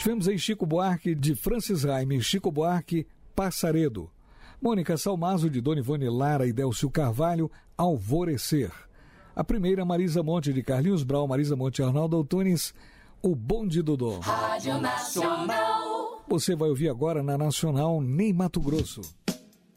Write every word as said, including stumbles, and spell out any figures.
Tivemos aí Chico Buarque, de Francis Raime, Chico Buarque, Passaredo. Mônica Salmazo, de Dona Ivone Lara e Délcio Carvalho, Alvorecer. A primeira, Marisa Monte, de Carlinhos Brau, Marisa Monte e Arnaldo Antunes, O Bonde Dodô. Rádio Nacional. Você vai ouvir agora na Nacional, Ney Matogrosso.